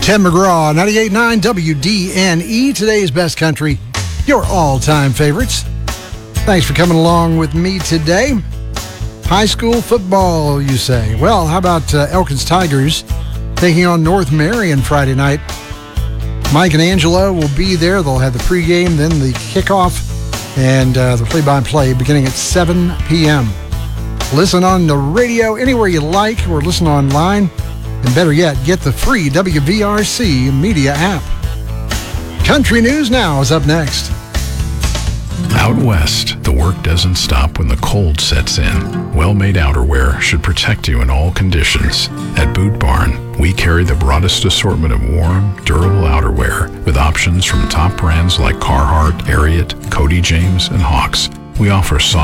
Tim McGraw, 98.9 WDNE, today's best country, your all-time favorites. Thanks for coming along with me today. High school football, you say? Well, how about Elkins Tigers taking on North Marion Friday night? Mike and Angela will be there. They'll have the pregame, then the kickoff, and the play-by-play beginning at 7 p.m. Listen on the radio anywhere you like, or listen online. And better yet, get the free WVRC media app. Country News Now is up next. Out west, the work doesn't stop when the cold sets in. Well-made outerwear should protect you in all conditions. At Boot Barn, we carry the broadest assortment of warm, durable outerwear with options from top brands like Carhartt, Ariat, Cody James, and Hawks. We offer soft